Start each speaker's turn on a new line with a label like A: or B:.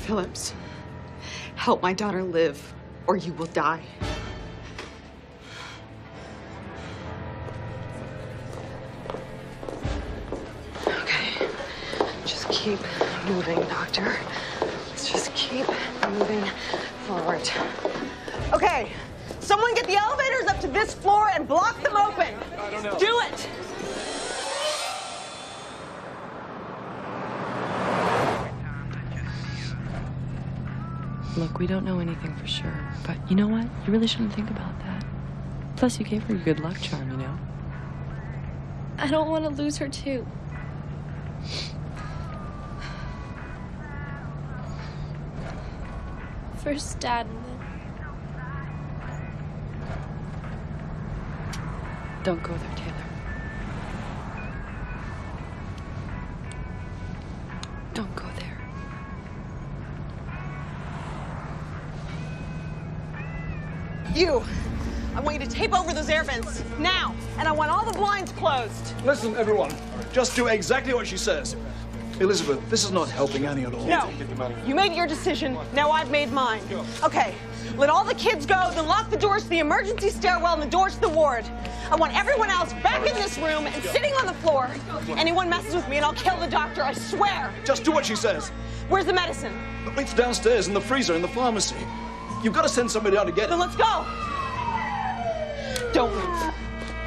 A: Phillips, help my daughter live, or you will die. Okay, just keep moving, Doctor. Let's just keep moving forward. Okay, someone get the elevators up to this floor and block them open.
B: I don't know.
A: Do it!
C: Look, we don't know anything for sure, but you know what? You really shouldn't think about that. Plus, you gave her your good luck charm, you know?
D: I don't want to lose her, too. First Dad, and then...
C: Don't go there, Taylor. Don't go there.
A: You! I want you to tape over those air vents, now! And I want all the blinds closed.
B: Listen, everyone. Just do exactly what she says. Elizabeth, this is not helping Annie at all.
A: No. You made your decision, now I've made mine. Okay, let all the kids go, then lock the doors to the emergency stairwell and the doors to the ward. I want everyone else back in this room and sitting on the floor. Anyone messes with me and I'll kill the doctor, I swear.
B: Just do what she says.
A: Where's the medicine?
B: It's downstairs in the freezer in the pharmacy. You've got to send somebody out to get it.
A: Then let's go. Don't move.